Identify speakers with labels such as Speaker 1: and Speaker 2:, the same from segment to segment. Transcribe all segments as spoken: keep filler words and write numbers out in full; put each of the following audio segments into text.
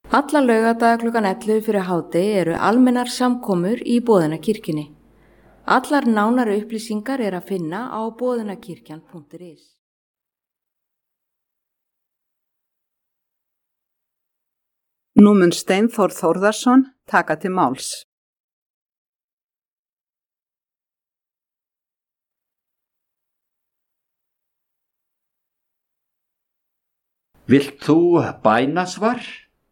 Speaker 1: Alla laugardaga klukkan ellefu fyrir hádegi eru almennar samkomur í Boðunarkirkjunni. Allar nánari upplýsingar er að finna á boðunarkirkjan punktur is.
Speaker 2: Nú mun Steinþór Þórðarson taka til máls.
Speaker 3: Vilt þú bænasvar?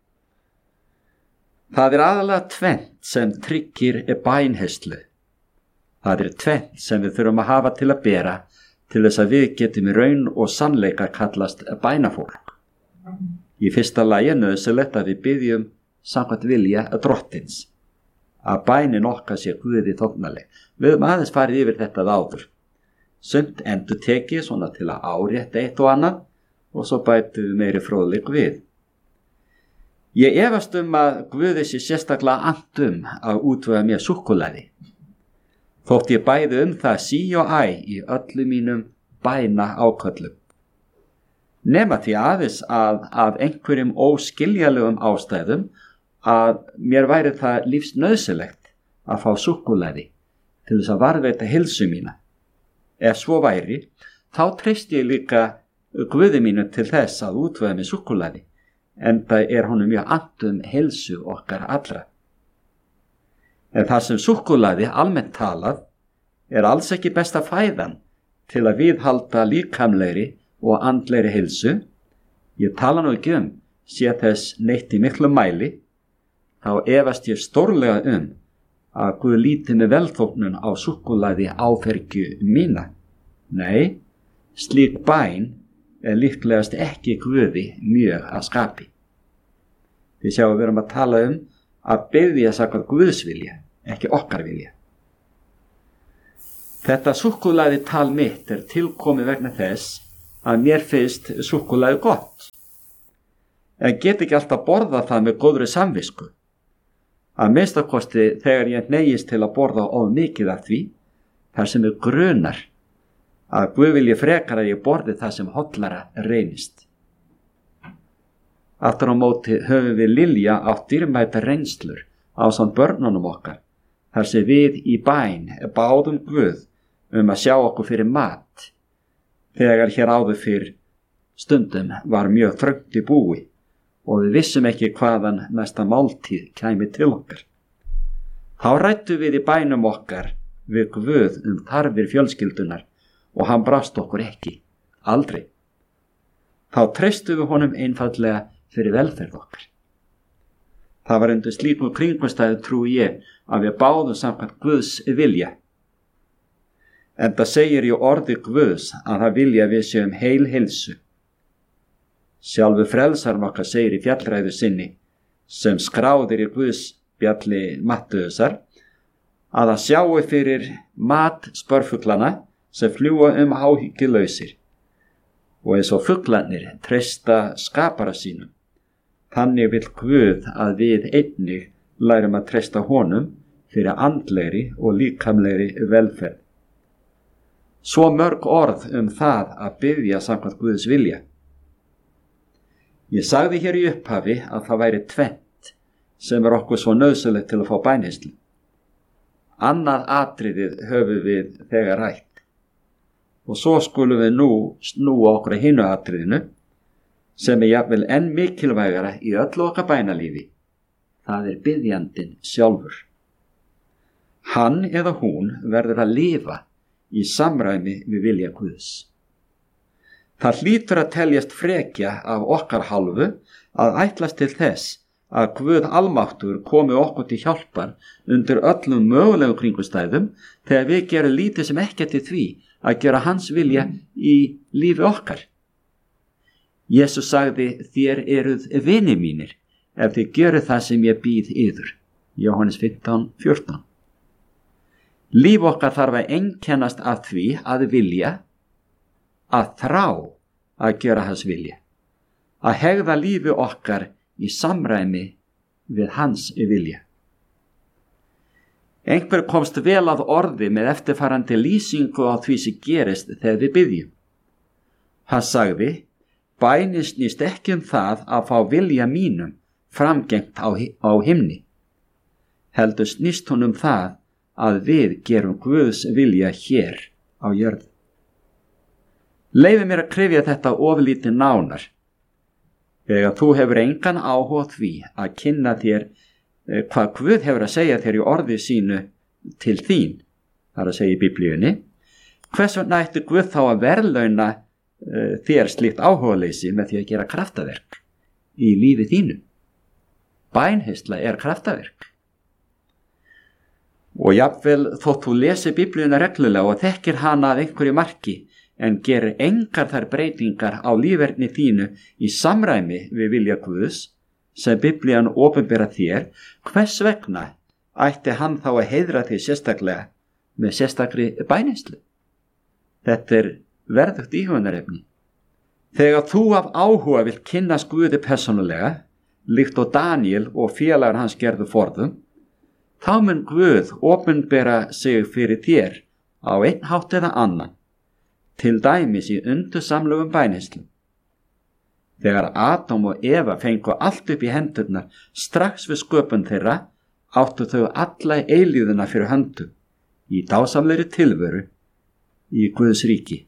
Speaker 3: Það er aðalega tvennt sem tryggir bænheyslu. Það er tvennt sem við þurfum að hafa til að bera til þess að við getum í raun og sannleika kallast bænafólk. Í fyrsta lagi er nauðsynlegt að við biðjum samkvæmt vilja drottins, að bænin okkar sé Guði þóknanleg. Við höfum aðeins farið yfir þetta áður. Sumt endurtekið svona til að árétta eitt og annað og svo bætum við meiri fróðleik við. Ég efast um að Guði sé sérstaklega annt um að útvega mér súkkulaði. Þótt ég bæði um það sí og æ í öllu mínum bæna áköllum. Nema því aðeins að af einhverjum óskiljalegum ástæðum að mér væri það lífsnauðsynlegt að fá súkkulaði til þess að varðveita heilsu mína. Ef svo væri, þá treysti ég líka Guði mínu til þess að útvega mér súkkulaði, enda er honum mjög annt um heilsu okkar allra. En það sem súkkulaði almennt talað er alls ekki besta fæðan til að viðhalda líkamlegri og andlegri heilsu. Ég tala nú ekki um, sé þess neitt í miklu mæli, þá efast ég stórlega um að Guð líti með velþóknun á súkkulaði áfergju mína. Nei, slík bæn er líklegast ekki Guði mjög að skapi. Við sjáum við erum að tala um að biðja samkvæmt Guðs vilja, ekki okkar vilja. Þetta súkkulaði tal mitt er tilkomið vegna þess að mér finnst súkkulaði gott. En get ekki alltaf borða það með góðri samvisku. Að minnstakosti þegar ég neyjist til að borða of mikið af því, þar sem er grunar að Guð vilji frekar að ég borði það sem hollara reynist. Aftur á móti höfum við Lilja átt dýrmæta reynslur ásamt börnunum okkar, þar sem við í bæn báðum Guð um að sjá okkur fyrir mat, þegar hér áður fyrir stundum var mjög þröngt í búi og við vissum ekki hvaðan næsta máltíð kæmi til okkar. Þá ræddu við í bænum okkar við Guð um þarfir fjölskyldunar og hann brást okkur ekki, aldrei. Þá treystum við honum einfaldlega fyrir velferð okkar. Það var undir slíkum kringumstæðum trúi ég að við báðum samkvæmt Guðs vilja. Enda segir í orði Guðs að það vilja við séum heil heilsu. Sjálfur frelsarinn okkar segir í fjallræðu sinni, sem skráðir í Guðs spjalli Mattheusar, að það sjáu fyrir mat spörfuglana sem fljúga um áhyggjulausir og eins og fuglarnir treysta skapara sínum. Þannig vill Guð að við einnig lærum að treysta honum fyrir andlegri og líkamlegri velferð. Svo mörg orð um það að biðja samkvæmt Guðs vilja. Ég sagði hér í upphafi að það væri tvennt sem er okkur svo nauðsynlegt til að fá bænheyslu. Annað atriðið höfum við þegar rætt. Og svo skulum við nú snúa okkur að hinu atriðinu, sem er jafnvel enn mikilvægara í öllu okkar bænalífi. Það er biðjandinn sjálfur. Hann eða hún verður að lifa í samræmi við vilja Guðs. Það hlýtur að teljast frekja af okkar hálfu að ætlast til þess að Guð almáttur komi okkur til hjálpar undir öllum mögulegu kringumstæðum þegar við gerum lítið sem ekkert í því að gera hans vilja í lífi okkar. Jesús sagði, þér eruð vinir mínir ef þið gjöruð það sem ég býð yður. Jóhannes fimmtán fjórtán. Líf okkar þarf að einkennast af því að vilja, að þrá að gera hans vilja, að hegða lífi okkar í samræmi við hans vilja. Einhver komst vel að orði með eftirfarandi lýsingu á því sem gerist þegar við biðjum. Hann sagði, bænin snýst ekki um það að fá vilja mínum framgengt á, á himni. Heldur snýst hún um það að við gerum Guðs vilja hér á jörðu. Leyfi mér að krefja þetta oflítið nánar. Þegar þú hefur engan áhuga því að kynna þér eh, hvað Guð hefur að segja þér í orði sínu til þín, þar að segja í Biblíunni, hvers vegna ætti Guð þá að verðlauna uh, þér slíkt áhugaleysi með því að gera kraftaverk í lífi þínu? Bænheyrsla er kraftaverk. Og jafnvel þótt þú lesi Biblíuna reglulega og þekkir hana að einhverju marki, en gerir engar þær breytingar á líferni þínu í samræmi við vilja Guðs sem Biblían opinbera þér, hvers vegna ætti hann þá að heiðra þig sérstaklega með sérstakri bænheyrslu? Þetta er verðugt íhugunarefni. Þegar þú af áhuga vilt kynnast Guði persónulega, líkt og Daniel og félagar hans gerðu forðum, þá mun Guð opinbera sig fyrir þér á einn hátt eða annan, til dæmis í undursamlegum bænheyrslu. Þegar Adam og Eva fengu allt upp í hendurnar strax við sköpun þeirra, áttu þau alla eilíðuna fyrir höndum í dásamlegri tilveru í Guðs ríki.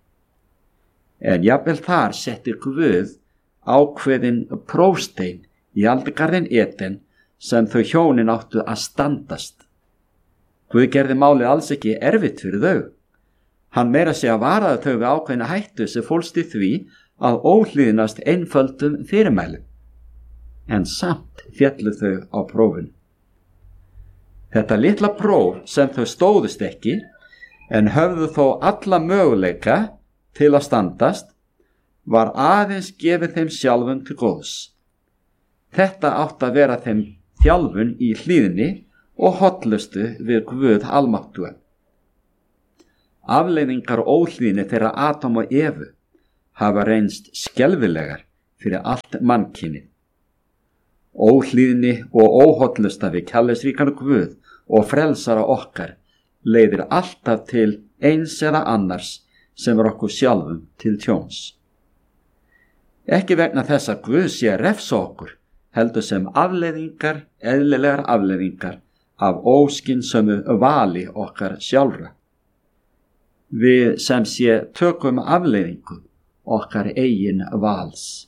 Speaker 3: En jafnvel þar settir Guð ákveðin prófstein í aldgarðin Eden sem þau hjónin áttu að standast. Guð gerði málið alls ekki erfitt fyrir þau. Hann meira sig að varaði þau við ákveðina hættu sem fólst í því að óhlýðnast einföldum fyrirmælum. En samt féllu þau á prófinu. Þetta litla próf sem þau stóðust ekki, en höfðu þó alla möguleika til að standast, var aðeins gefið þeim sjálfum til góðs. Þetta átti að vera þeim þjálfun í hlýðni og hollustu við Guð almáttugan. Afleiðingar og óhlýðni þeirra Adam og Evu hafa reynst skelfilegar fyrir allt mannkynið. Óhlýðni og óhollusta við kærleiksríkan Guð og frelsara okkar leiðir alltaf til eins eða annars sem er okkur sjálfum til tjóns. Ekki vegna þess að Guð sé að refsa okkur, heldur sem afleiðingar, eðlilegar afleiðingar af óskynsömu vali okkar sjálfra. Við sem sé tökum afleiðingu okkar eigin vals.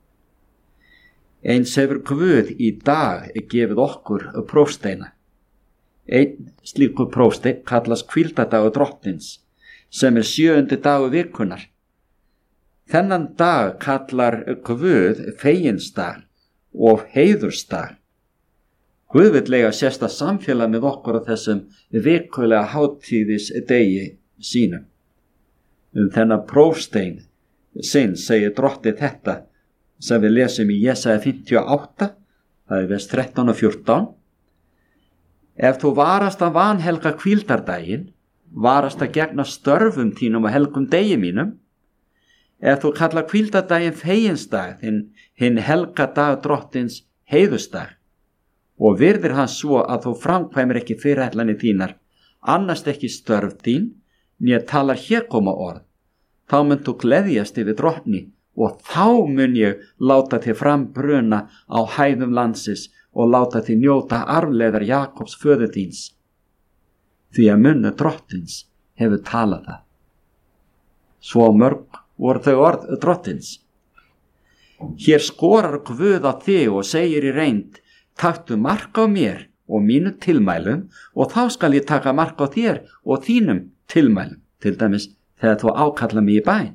Speaker 3: Eins hefur Guð í dag gefið okkur prófsteina. Einn slíkur prófsteinn kallast hvíldardagur Drottins, sem er sjöundi dagur vikunnar. Þennan dag kallar Guð feginsdag og heiðursdag. Guð vill eiga sérstakt samfélag með okkur á þessum vikulega hátíðis degi sínum. Um þennan prófstein sinn segir Drottið þetta sem við lesum í Jesaja fimmtíu og átta, það er vers þrettán og fjórtán. Ef þú varast að vanhelga hvíldardaginn, varast að gegna störfum þínum og helgum degi mínum, ef þú kallar hvíldardaginn feginsdag, hinn helga dag Drottins heiðursdag, og virðir hann svo að þú framkvæmir ekki fyrirætlanir þínar, annast ekki störf þín, né talar hérkoma orð, þá mun þú gleðjast yfir Drottni, og þá mun ég láta þig frambruna á hæðum landsins og láta þig njóta arfleðar Jakobs föður þíns, því að munnu Drottins hefur talað það. Svo mörg voru þau orð Drottins. Hér skorar Guð á þig og segir í reynd, taktu mark á mér og mínu tilmælum, og þá skal ég taka mark á þér og þínum tilmælum, til dæmis þegar þú ákalla mig í bæn.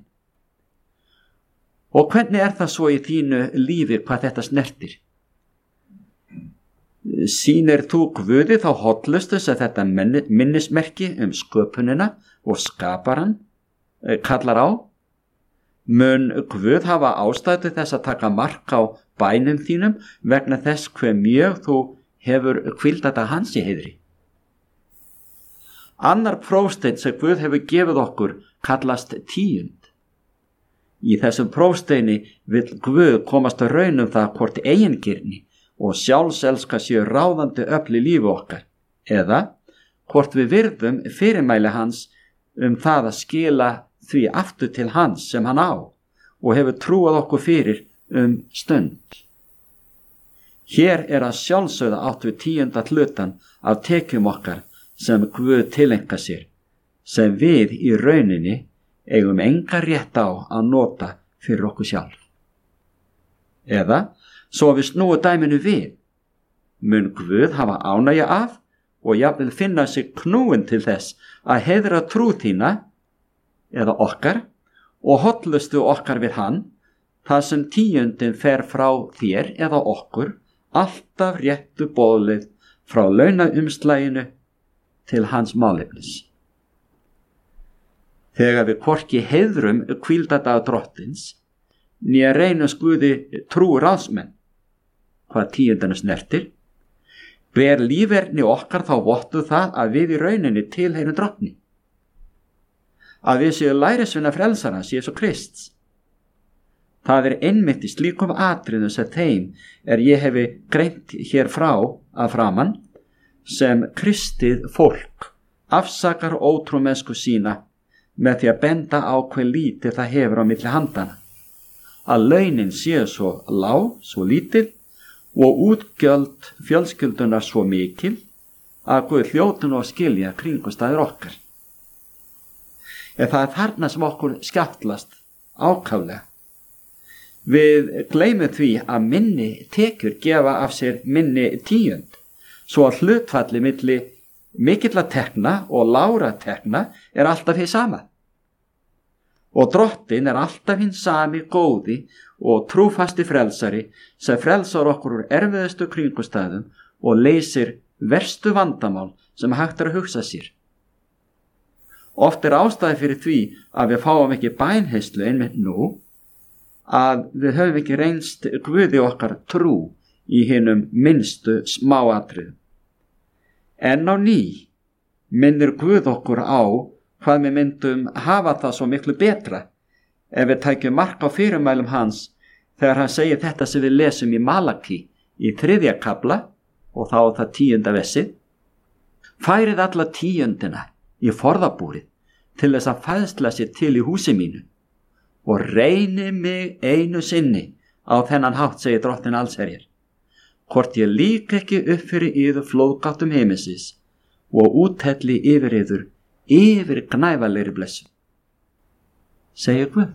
Speaker 3: Og hvernig er það svo í þínu lífi hvað þetta snertir? Sýnir þú Guði þá hollustu sem þetta minnismerki um sköpunina og skaparan kallar á? Mun Guð hafa ástæðu þess að taka mark á bænum þínum vegna þess hve mjög þú hefur hvíldata hans í heiðri? Annar prófsteinn sem Guð hefur gefið okkur kallast tíund. Í þessum prófsteini vill Guð komast að raun um það hvort eigingirni og sjálfselska séu ráðandi öfl í lífi okkar, eða hvort við virðum fyrirmæli hans um það að skila því aftur til hans sem hann á og hefur trúað okkur fyrir um stund. Hér er að sjálfsögða átt við tíunda hlutan af tekjum okkar sem Guð tilenga sér, sem við í rauninni eigum enga rétt á að nota fyrir okkur sjálf. Eða, svo við snúu dæminu við, mun Guð hafa ánægja af og jafnvel finna sig knúin til þess að heiðra trú þína eða okkar og hollustu okkar við hann, þar sem tíundin fer frá þér eða okkur alltaf réttu boðleið frá launaumslaginu til hans málefnis. Þegar við hvorki heiðrum hvíldardag drottins, né reynum Guði trú ráðsmenn, hvað tíundina snertir, ber líferni okkar þá vottu það að við í rauninni tilheyrum drottni, að við séu lærisveina frelsarans Jesú Krists. Það er einmitt í slíkum atriðum sem þeim er ég hefi greint hér frá að framan, sem kristið fólk afsakar ótrúmennsku sína með því að benda á hve lítið það hefur á milli handana, að launin séu svo lág, svo lítil og útgjöld fjölskyldunar svo mikil að Guð hljóti nú að skilja kringumstæður okkar. Ef það er þarna sem okkur skjáttlast ákaflega. Við gleymum því að minni tekjur gefa af sér minni tíund, svo að hlutfalli milli mikilla tekna og lágra tekna er alltaf hið sama. Og drottin er alltaf hinn sami góði og trúfasti frelsari sem frelsar okkur úr erfiðustu kringumstæðum og leysir verstu vandamál sem hægt er að hugsa sér. Oft er ástæði fyrir því að við fáum ekki bænheyslu einmitt nú, að við höfum ekki reynst Guði okkar trú í hinum minnstu smáatriðum. En á ný minnir Guð okkur á hvað við myndum hafa það svo miklu betra ef við tækjum mark á fyrirmælum hans þegar hann segir þetta sem við lesum í Malaki í þriðja kafla og þá það tíunda vessið. Færið alla tíundina í forðabúrið til þess að fæðsla sér til í húsi mínu og reyni mig einu sinni á þennan hátt, segir drottin allsherjar, hvort ég lík ekki upp fyrir yður flóðgáttum heimisins og úthelli yfir yður yfir gnæfalegri blessu. Segir Guð.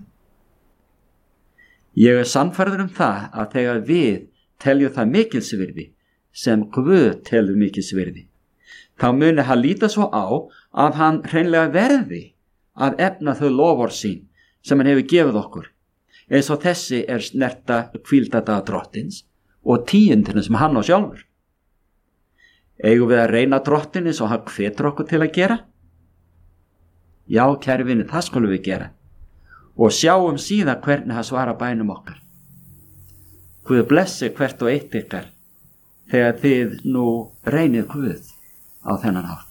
Speaker 3: Ég er sannfærður um það að þegar við teljum það mikilsvirði sem Guð telur mikilsvirði, þá muni hann líta svo á að hann hreinlega verði að efna þau loforð sín sem hann hefur gefið okkur, eins og þessi er snerta hvíldardaga drottins og tíundina sem hann á sjálfur. Eigum við að reyna drottin eins og hann hvetur okkur til að gera? Já, kæri vinir, það skulum við gera og sjáum síðan hvernig hann svarar bænum okkar. Guð blessi hvert og eitt ykkar þegar þið nú reynið Guð á þennan hátt.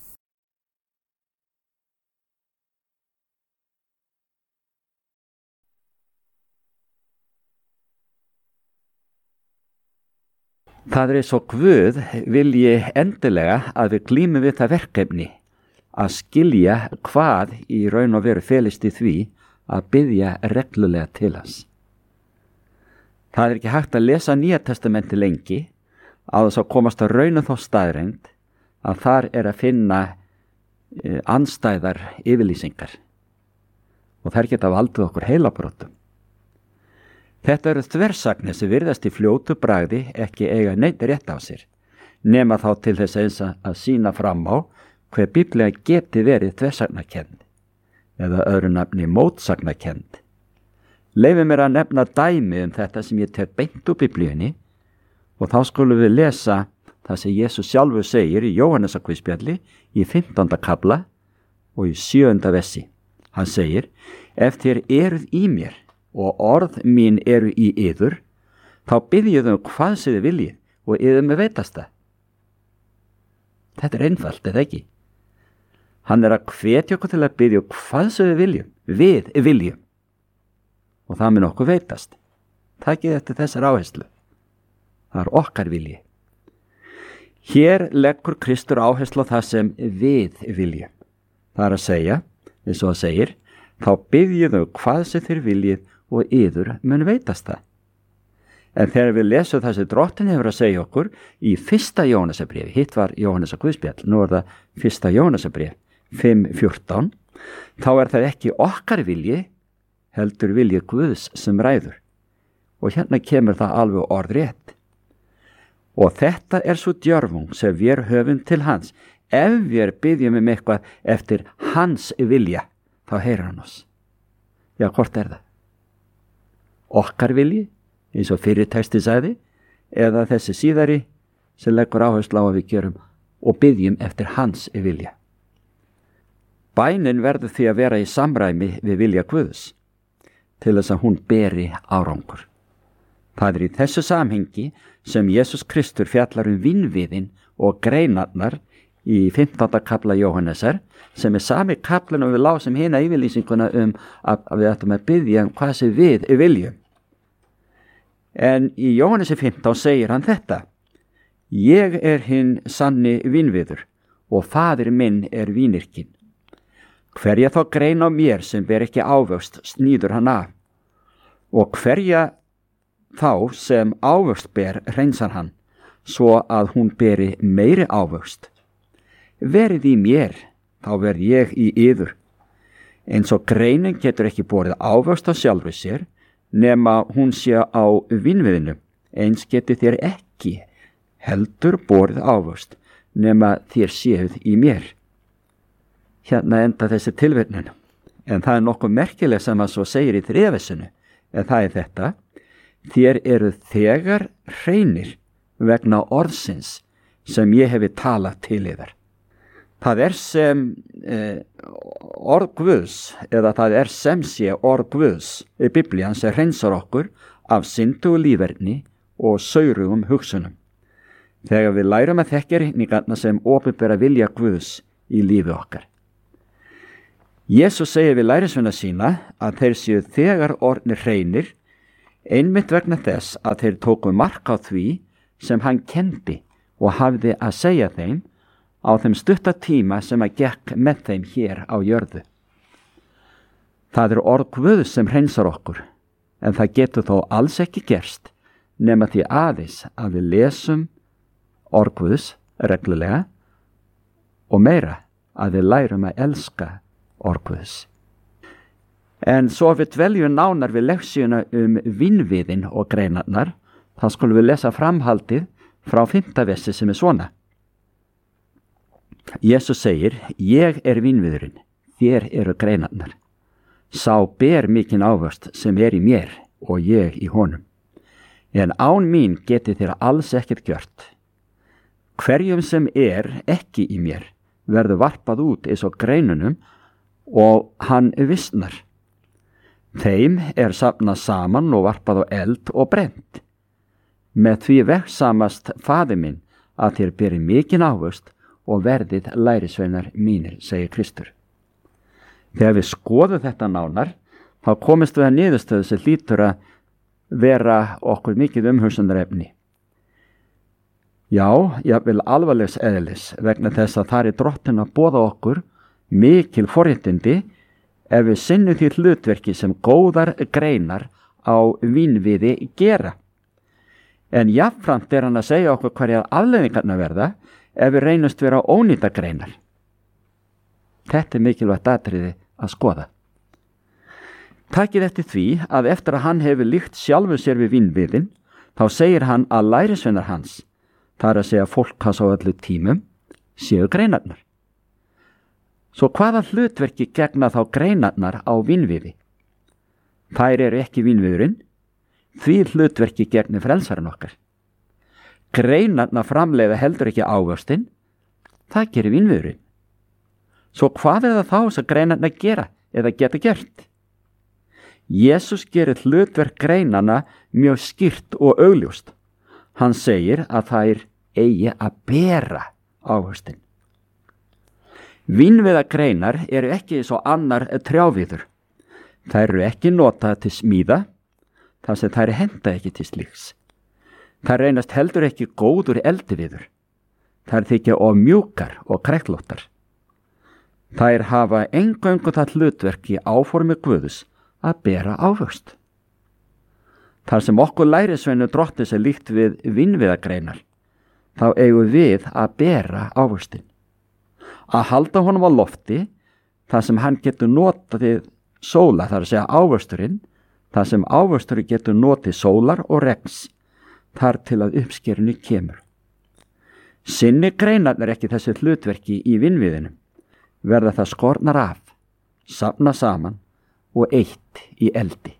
Speaker 3: Það er eins og Guð vilji endilega að við glímum við það verkefni að skilja hvað í raun og veru felist í því að biðja reglulega til hans. Það er ekki hægt að lesa Nýja testamenti lengi á þess að komast að rauna þá staðreynd að þar er að finna e, andstæðar yfirlýsingar og þær geta valdið okkur heilabrotum. Þetta eru þversagnir sem virðast í fljótu bragði ekki eiga neitt rétt á sér, nema þá til þess eins að sýna fram á hver Biblía geti verið þversagnakennd eða öðru nafni mótsagnakennd. Leyfi mér að nefna dæmi um þetta sem ég tek beint úr Biblíunni og þá skulum við lesa það sem Jesús sjálfur segir í Jóhannesarguðspjalli í fimmtánda kafla og í sjöunda vessi. Hann segir, ef þér eruð í mér og orð mín eru í yður, þá biðjið um hvað sem þið viljið og yður með veitast það. Þetta er einfalt, eða ekki? Hann er að hvetja okkur til að biðja um hvað sem við viljum, við viljum. Og það mun okkur veitast. Takið eftir þessar áherslu. Það er okkar vilji. Hér leggur Kristur áherslu á það sem við viljum. Það er að segja, eins og það segir, þá biðjið um hvað sem þér viljið og yður mun veitast það. En þegar við lesum það sem Drottinn hefur að segja okkur í fyrsta Jóhannesarbréfi, hitt var Jóhannes og Guðspjall, nú er það fyrsta Jóhannesarbréf, fimm fjórtán, þá er það ekki okkar vilji, heldur vilji Guðs sem ræður. Og hérna kemur það alveg orðrétt. Og þetta er svo djörfung sem við höfum til hans. Ef við byggjum um eitthvað eftir hans vilja, þá heyrir hann oss. Já, hvort er það? Okkar vilji, eins og fyrir texti sagði, eða þessi síðari sem leggur áherslu á að við gerum og byggjum eftir hans vilja. Bænin verður því að vera í samræmi við vilja Guðs, til þess að hún beri árangur. Það er í þessu samhengi sem Jesús Kristur fjallar um vinviðin og greinarnar í fimmtánda kafla Jóhannesar, sem er sami kaflan og við lásum hina yfirlýsinguna um að, að við ættum að biðja um hvað sem við viljum. En í Jóhannesi fimmtán segir hann þetta: Ég er hinn sanni vinviður og faðir minn er vínyrkinn. Hverja þá grein á mér sem ber ekki ávöxt snýður hann af, og hverja þá sem ávöxt ber hreinsar hann, svo að hún beri meiri ávöxt. Verið í mér, þá verð ég í yður. Eins og greinin getur ekki borið ávöxt á sjálfri sér, nema hún sé á vínviðinu, eins geti þér ekki heldur borið ávöxt, nema þér séuð í mér. Hérna enda þessi tilvitnun, en það er nokkuð merkileg sem að svo segir í þriðavessinu, en það er þetta: Þér eru þegar hreinir vegna orðsins sem ég hefi talað til yðar. Það er sem eh, orð Guðs, eða það er sem sé orð Guðs í Biblían sem hreinsar okkur af syndu og líferni og saurugum hugsunum. Þegar við lærum að þekkja reikningarna sem opinbera vilja Guðs í lífi okkar. Jesús segir við lærisveina sína að þeir séu þegar orðnir hreinir, einmitt vegna þess að þeir tóku mark á því sem hann kendi og hafði að segja þeim á þeim stutta tíma sem að gekk með þeim hér á jörðu. Það er orð Guðs sem hreinsar okkur, en það getur þó alls ekki gerst nema því aðeins að við lesum orð Guðs reglulega og meira að við lærum að elska orð Guðs. En svo við dveljum nánar við leksíuna um vinviðin og greinarnar, þá skulum við lesa framhaldið frá fimmta versi sem er svona. Jesús segir: Ég er vinviðurinn, þér eru greinarnar. Sá ber mikinn ávöxt sem er í mér og ég í honum. En án mín geti þér alls ekkert gjört. Hverjum sem er ekki í mér verður varpað út eins og greinunum og hann vissnar. Þeim er safnað saman og varpað á eld og brent. Með því vegsamast faðir minn að þér beri mikinn ávöxt og verðið lærisveinar mínir, segir Kristur. Þegar við skoðum þetta nánar, þá komist við að niðurstöðu sem hlýtur að vera okkur mikið umhugsunarefni. Já, jafnvel alvarlegs eðlis, vegna þess að það er Drottinn að boða okkur mikil forréttindi ef við sinnum því hlutverki sem góðar greinar á vínviði gera. En jafnframt er hann að segja okkur hverjar afleiðingarnar verða ef við reynumst vera ónýta greinar. Þetta er mikilvægt atriði að skoða. Takið eftir því að eftir að hann hefur líkt sjálfu sér við vínviðin, þá segir hann að lærisveinar hans, það er að segja fólk hans á öllu tímum, séu greinarnar. Svo hvaða hlutverki gegna þá greinarnar á vínviði? Þær eru ekki vínviðurinn, því hlutverki gegni frelsarinn okkar. Greinarnar framleiða heldur ekki ávöxtinn, það gerir vínviðurinn. Svo hvað er það þá sem greinarnar gera eða geta gert? Jesús gerir hlutverk greinarna mjög skýrt og augljóst. Hann segir að þær eigi að bera ávöxtinn. Vínviðagreinar eru ekki eins og annar trjáviður. Þær eru ekki notað til smíða, þar sem þær henta ekki til slíks. Þær reynast heldur ekki góður eldiviður. Þær þykja of mjúkar og kræklóttar. Þær hafa eingöngu það hlutverk í áformi Guðs að bera ávöxt. Þar sem okkur lærisveinu Drottins er líkt við vínviðagreinar, þá eigum við að bera ávöxtin. Að halda honum á lofti, þar sem hann getur notið sóla, þar að segja ávöxturinn, þar sem ávöxturinn getur notið sólar og regns, þar til að uppskerinu kemur. Sinni greinarnir ekki þessi hlutverki í vinviðinu, verða það skornar af, safna saman og eitt í eldi.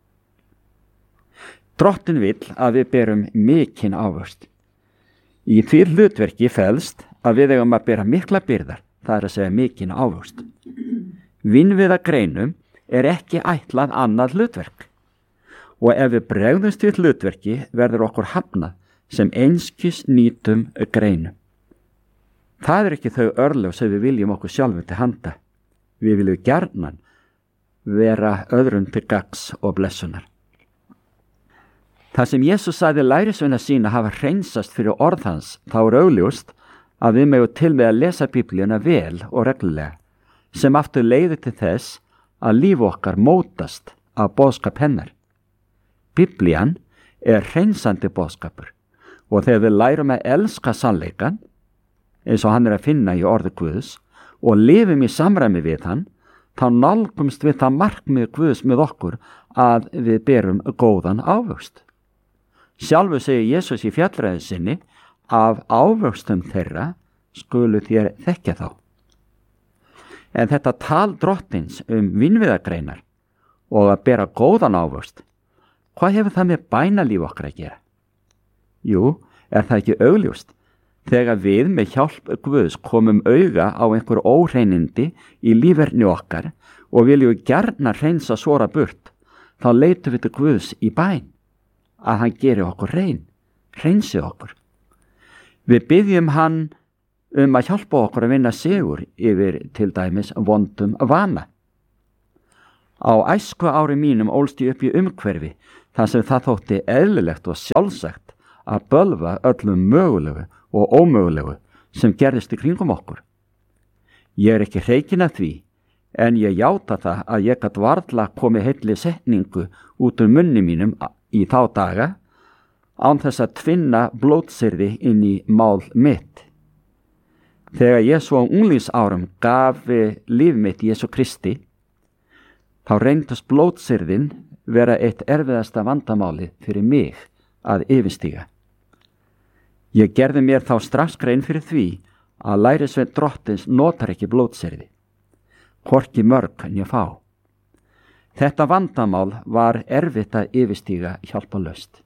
Speaker 3: Drottin vill að við berum mikinn ávöxt. Í því hlutverki felst að við eigum að bera mikla byrðar, það er að segja mikinn ávöxt. Vinviðagreinum er ekki ætlað annað hlutverk og ef við bregðumst við hlutverki verður okkur hafnað sem einskis nýtum greinum. Það er ekki þau örlög sem við viljum okkur sjálfum til handa. Við viljum gjarnan vera öðrum til gagns og blessunar. Það sem Jesús sagði lærisveina sína hafa hreinsast fyrir orð hans, þá er augljóst að við megum til með að lesa Biblíuna vel og reglulega, sem aftur leiðir til þess að líf okkar mótast af boðskap hennar. Biblían er hreinsandi boðskapur og þegar við lærum að elska sannleikan, eins og hann er að finna í orði Guðs, og lifum í samræmi við hann, þá nálgumst við það markmið Guðs með okkur að við berum góðan ávöxt. Sjálfur segir Jesús í fjallræðu sinni, af ávöxtum þeirra skulu þér þekkja þá. En þetta tal Drottins um vinviðagreinar og að bera góðan ávöxt, hvað hefur það með bænalíf okkar að gera? Jú, er það ekki augljóst? Þegar við með hjálp Guðs komum auga á einhver óhreinindi í líferni okkar og viljum gjarna hreinsa svora burt, þá leitum við til Guðs í bæn að hann geri okkur hrein, hreinsi okkur. Við biðjum hann um að hjálpa okkur að vinna sigur yfir til dæmis vondum vana. Á æsku ári mínum ólst ég upp í umhverfi þar sem það þótti eðlilegt og sjálfsagt að bölva öllum mögulegu og ómögulegu sem gerðist í kringum okkur. Ég er ekki hreykinn af því, en ég játa það að ég gat varla komið heilli setningu út úr munni mínum í þá daga án þess að tvinna blótsyrði inn í mál mitt. Þegar ég svo á unglingsárum gaf líf mitt Jesú Kristi, þá reyndust blótsyrðin vera eitt erfiðasta vandamáli fyrir mig að yfirstíga. Ég gerði mér þá strax grein fyrir því að lærisveinn Drottins notar ekki blótsyrði, hvorki mörg en ég fá. Þetta vandamál var erfitt að yfirstíga hjálparlaust.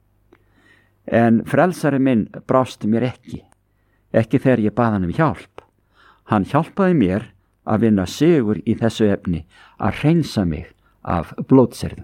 Speaker 3: En frelsari minn brást mér ekki, ekki þegar ég bað hann um hjálp. Hann hjálpaði mér að vinna sigur í þessu efni, að hreinsa mig af blótsyrðum.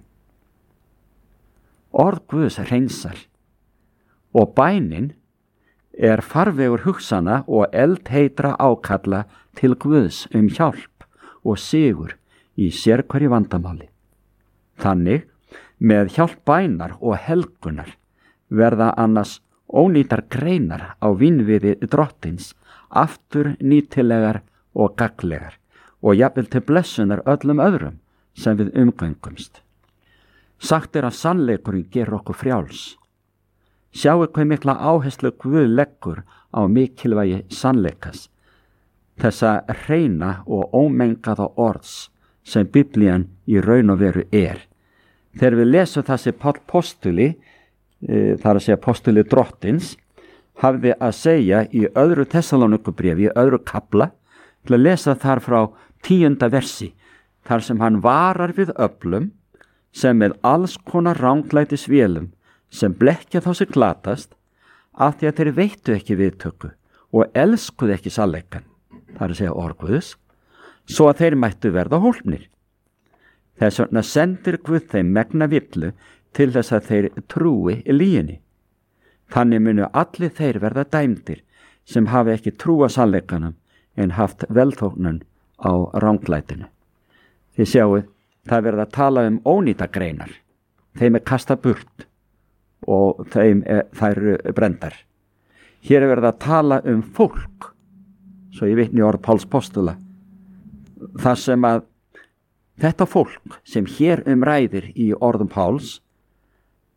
Speaker 3: Orð Guðs hreinsar og bænin er farvegur hugsana og eldheitra ákalla til Guðs um hjálp og sigur í sérhverju vandamáli. Þannig, með hjálp bænar og helgunar verða annars ónýtar greinar á vinviði Drottins aftur nýtilegar og gagnlegar og jafnvel til blessunar öllum öðrum sem við umgöngumst. Sagt er að sannleikurinn gerur okkur frjáls. Sjáu hvað mikla áherslu Guð leggur á mikilvægi sannleikas, þessa hreina og ómengaða orðs sem Biblían í raun og veru er. Þegar við lesum það sem Páll postuli, e, þar að segja postuli Drottins, hafði að segja í öðru Tessalónikubréfi, í öðru kapla, til að lesa þar frá tíunda versi, þar sem hann varar við öflum sem með alls konar ranglætis vélum sem blekkja þá sem glatast, af því að þeir veittu ekki viðtöku og elskuðu ekki sannleikann, þar að segja orð Guðs, svo að þeir mættu verða hólpnir. Þess vegna sendir Guð þeim megna villu til þess að þeir trúi lyginni. Þannig munu allir þeir verða dæmdir sem hafi ekki trúa sannleikanum en haft velþóknun á ranglætinu. Þið sjáuð, það verða að tala um ónýta greinar. Þeim er kasta burt og þeim er, þær eru brendar. Hér er verið að tala um fólk, svo ég vitni orð Páls postula, þar sem að þetta fólk sem hér umræðir í orðum Páls,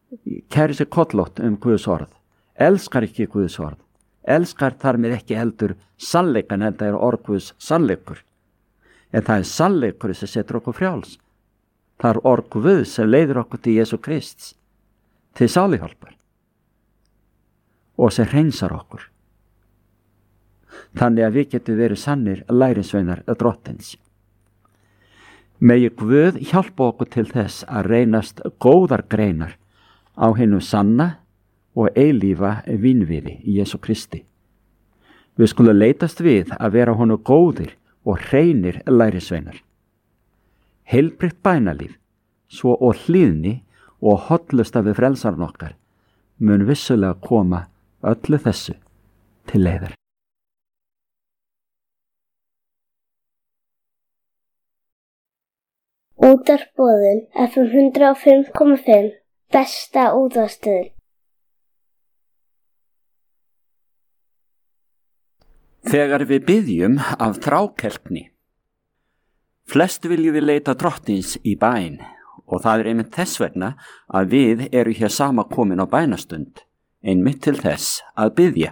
Speaker 3: kæri sig kollótt um Guðs orð, elskar ekki Guðs orð, elskar þar með ekki heldur sannleikan, en það er orð Guðs sannleikur. En það er sannleikur sem setur okkur frjáls. Það er orð Guðs sem leiðir okkur til Jesú Krists, til sálihjálpar og sem hreinsar okkur. Þannig að við getum verið sannir lærisveinar drottins. Megi Guð hjálpa okkur til þess að reynast góðar greinar á hinum sanna og eilífa vínviði í Jesú Kristi. Við skulum leitast við að vera honum góðir og hreinir lærisveinar. Heilbrigt bænalíf, svo og hlýðni og hollusta við frelsarinn okkar mun vissulega koma öllu þessu til leiðar.
Speaker 4: Útvarpsboðun F M hundrað og fimm komma fimm, besta útvarpsstöðin.
Speaker 3: Þegar við biðjum af þrákelkni. Flest viljum við leita drottins í bæn og það er einmitt þess vegna að við eru hér sama komin á bænastund, einmitt til þess að biðja.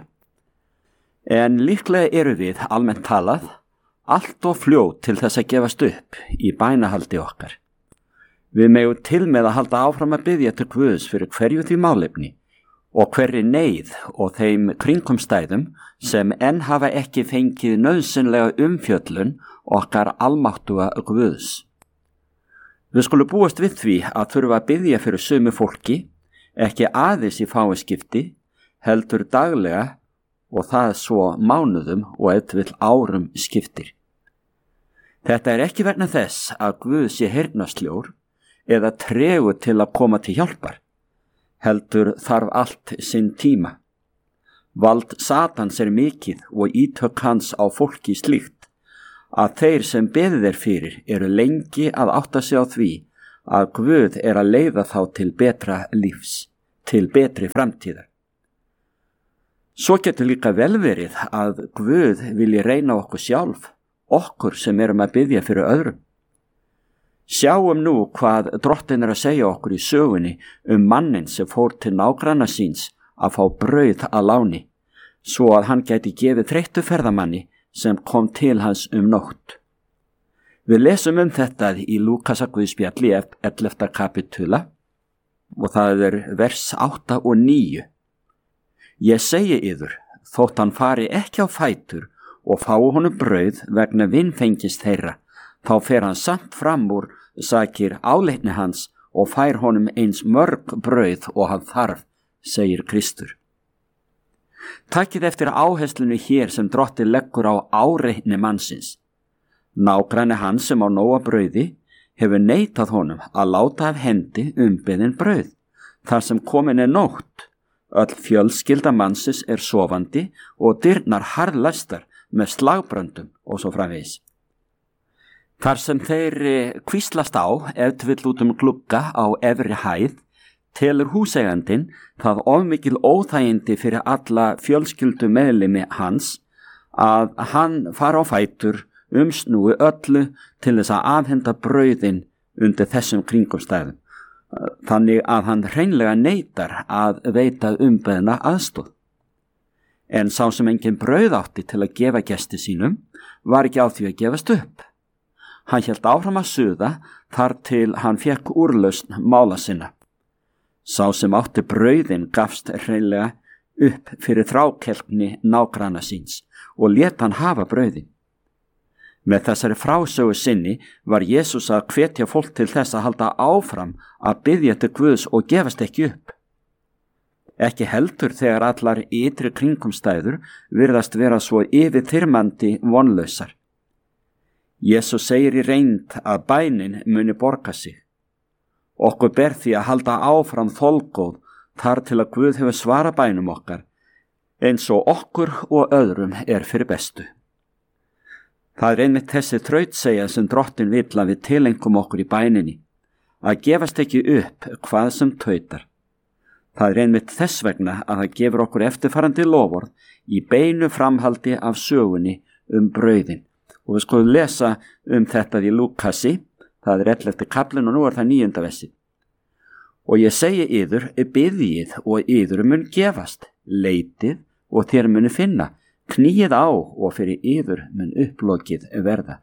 Speaker 3: En líklega eru við almennt talað allt of fljót til þess að gefast upp í bænahaldi okkar. Við megum til með að halda áfram að biðja til Guðs fyrir hverju því málefni og hverri neyð og þeim kringumstæðum sem enn hafa ekki fengið nauðsynlega umfjöllun okkar almáttuga Guðs. Við skulum búast við því að þurfa að biðja fyrir sumu fólki, ekki aðeins í fáiskipti, heldur daglega og það svo mánuðum og ef til vill árum skiptir. Þetta er ekki vegna þess að Guð sé heyrnarsljór eða tregur til að koma til hjálpar, heldur þarf allt sinn tíma. Vald Satans er mikið og ítök hans á fólki slíkt að þeir sem beðið er fyrir eru lengi að átta sig á því að Guð er að leiða þá til betra lífs, til betri framtíðar. Svo getur líka vel verið að Guð vilji reyna okkur sjálf, okkur sem erum að biðja fyrir öðrum. Sjáum nú hvað drottin er að segja okkur í sögunni um mannin sem fór til nágranna síns að fá brauð að láni, svo að hann gæti gefið þreyttu ferðamanni sem kom til hans um nótt. Við lesum um þetta í Lúkasar Guðspjalli ellefta kapitula og það er vers átta og níu. Ég segi yður, þótt hann fari ekki á fætur og fái honum brauð vegna vinfengis þeirra, þá fer hann samt fram úr sakir áleitni hans og fær honum eins mörg brauð og hann þarf, segir Kristur. Takkið eftir áherslunni hér sem drottinn leggur á áreitni mannsins. Nágranni hans sem á nóga brauði hefur neitað honum að láta af hendi umbeðin brauð, þar sem komin er nótt. Öll fjölskylda mannsins er sofandi og dyrnar harðlæstar með slagbröndum og svo framvegis. Þar sem þeir hvíslast á ef til vill út um glugga á efri hæð, telur húseigandinn það ofmikil óþægindi fyrir alla fjölskyldu meðlimi hans að hann fara á fætur umsnúi öllu til þess að afhenda brauðin undir þessum kringumstæðum, þannig að hann hreinlega neitar að veita umbeðna aðstoð. En sá sem engin brauð átti til að gefa gesti sínum var ekki á því að gefast upp. Hann hélt áfram að suða þar til hann fékk úrlausn mála sinna. Sá sem átti brauðin gafst hreinlega upp fyrir þrákelkni nágranna síns og lét hann hafa brauðin. Með þessari frásögu sinni var Jesús að hvetja fólk til þess að halda áfram að biðja til Guðs og gefast ekki upp. Ekki heldur þegar allar ytri kringumstæður virðast vera svo yfirþyrmandi vonlausar. Jesús segir í reynd að bænin muni borga sig. Okkur ber því að halda áfram þolgóð þar til að Guð hefur svara bænum okkar, eins og okkur og öðrum er fyrir bestu. Það er einmitt þessi þrautsegja sem drottin vill að við tilengum okkur í bæninni, að gefast ekki upp hvað sem tautar. Það er einmitt þess vegna að það gefur okkur eftirfarandi loforð í beinu framhaldi af sögunni um brauðin. Og við skulum lesa um þetta í Lúkasi, það er ellefti kaflinn og nú er það níunda versi. Og ég segi yður, biðjið og yður mun gefast, leitið og þér muni finna, knýið á og fyrir yður mun upplokið verða.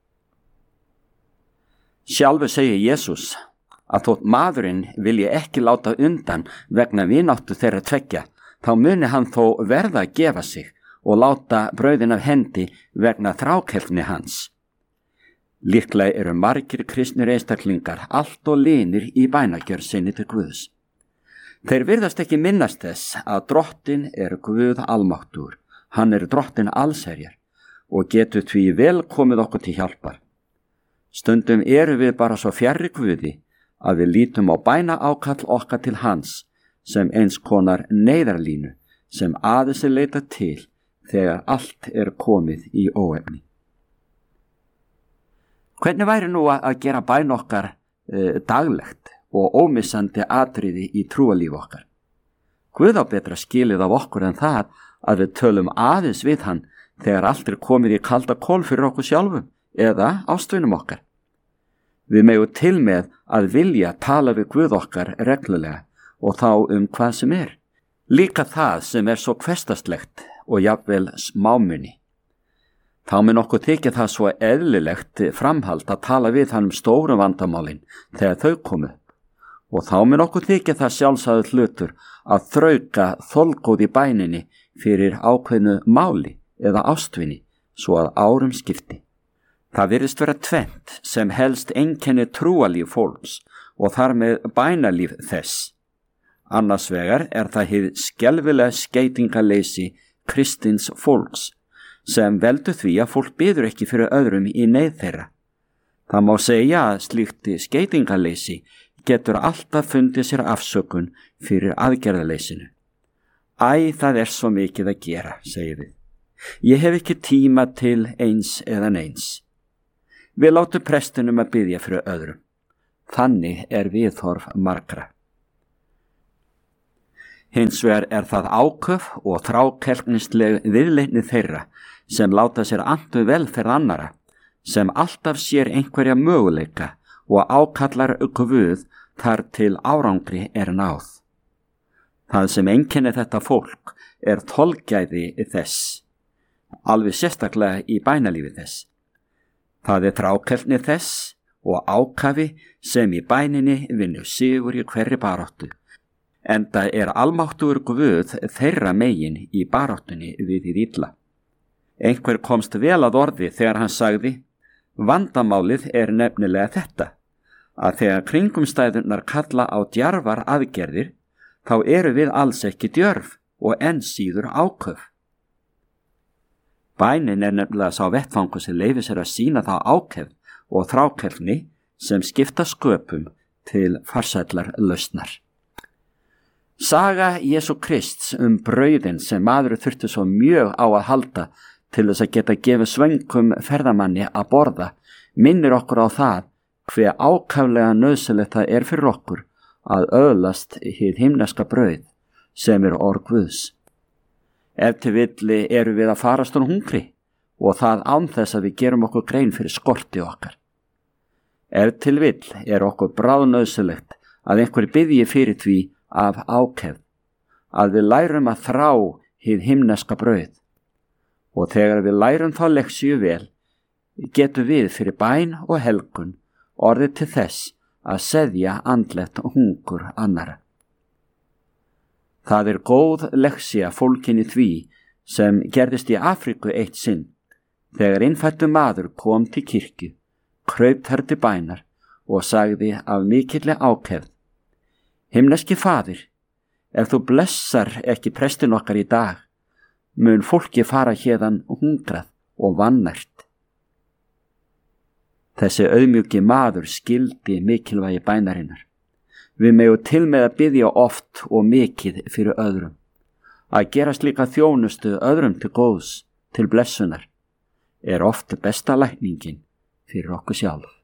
Speaker 3: Sjálfur segir Jesús að þótt maðurinn vilji ekki láta undan vegna vináttu þeirra tveggja, þá muni hann þó verða að gefa sig og láta brauðin af hendi vegna þrákelfni hans. Líklega eru margir kristnir einstaklingar allt og linir í bænagjörð sinni til Guðs. Þeir virðast ekki minnast þess að drottin er Guð almáttugur, hann er drottin allsherjar og getur því vel komið okkur til hjálpar. Stundum eru við bara svo fjarri Guði að við lítum á bæna ákall okkar til hans sem eins konar neyðarlínu sem aðeins er leitað til þegar allt er komið í óefni. Hvernig væri nú að gera bæn okkar e, daglegt og ómissandi atriði í trúalíf okkar? Guð á betra skilið af okkur en það að við tölum aðeins við hann þegar allt er komið í kalda kol fyrir okkur sjálfum eða ástvinum okkar. Við megum til með að vilja tala við Guð okkar reglulega og þá um hvað sem er. Líka það sem er svo hversdagslegt og jafnvel smámunni. Þá mun okkur þykja það svo eðlilegt framhald að tala við hann um stórum vandamálin þegar þau komu. Og þá mun okkur þykja það sjálfsagður hlutur að þrauka þolgóð í bæninni fyrir ákveðnu máli eða ástvinni svo að árum skipti. Það virðist vera tvennt sem helst einkenni trúalíf fólks og þar með bænalíf þess. Annars vegar er það hið skelfilega skeytingaleysi kristins fólks sem veldur því að fólk biður ekki fyrir öðrum í neyð þeirra. Það má segja að slíkt skeytingaleysi getur alltaf fundið sér afsökun fyrir aðgerðaleysinu. Æ, það er svo mikið að gera, segir við. Ég hef ekki tíma til eins eða neins. Við látum prestinum að biðja fyrir öðrum. Þannig er viðhorf margra. Hins vegar er það áköf og þrákelknisleg viðleitni þeirra sem láta sér andu velferð annara, sem alltaf sér einhverja möguleika og ákallar Guð þar til árangri er náð. Það sem einkenni þetta fólk er þolgæði þess, alveg sérstaklega í bænalífi þess. Það er þrákelkni þess og ákafi sem í bæninni vinnur sigur í hverri baráttu. Enda er almáttugur Guð þeirra megin í baráttunni við hið illa. Einhver komst vel að orði þegar hann sagði, vandamálið er nefnilega þetta, að þegar kringumstæðurnar kalla á djarfar aðgerðir, þá eru við alls ekki djörf og enn síður áköf. Bænin er nefnilega sá vettfangur sem leyfir sér að sýna þá ákefð og þrákelfni sem skipta sköpum til farsællar lausnar. Saga Jesú Krists um brauðin sem maður þurfti svo mjög á að halda til þess að geta gefið svöngum ferðamanni að borða minnir okkur á það hve ákaflega nauðsynlegt það er fyrir okkur að öðlast hið himneska brauð sem er orð Guðs. Ef til villi eru við að farast úr hungri og það án þess að við gerum okkur grein fyrir skorti okkar. Ef til vill er okkur bráðnauðsynlegt að einhver biðji fyrir því af ákefð, að við lærum að þrá hið himneska brauð. Og þegar við lærum þá leksíu vel, getum við fyrir bæn og helgun orðið til þess að seðja andlegt hungur annara. Það er góð leksía fólkin í því sem gerðist í Afríku eitt sinn, þegar innfættur maður kom til kirkju, kraup þar til bænar og sagði af mikilli ákefð, himneski faðir, ef þú blessar ekki prestin okkar í dag, mun fólki fara hérðan hungrað og vannært. Þessi auðmjúki maður skildi mikilvægi bænarinnar. Við megum til með að biðja oft og mikið fyrir öðrum. Að gera slíka þjónustu öðrum til góðs, til blessunar, er oft besta lækningin fyrir okkur sjálf.